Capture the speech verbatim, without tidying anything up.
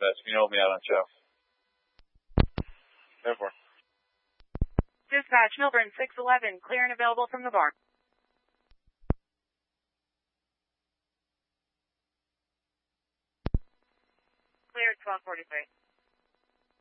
dispatch. Can you hold me out on show? Therefore. Dispatch, Milburn six eleven, clear and available from the bar. Clear at twelve forty-three.